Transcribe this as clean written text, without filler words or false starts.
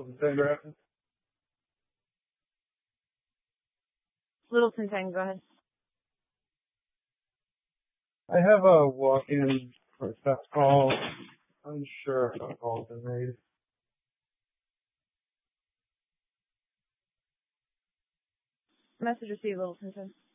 Littleton Rapids. Littleton 10, go ahead. I have a walk-in for a test call. I'm sure if a call's been made. Message received, Littleton 10.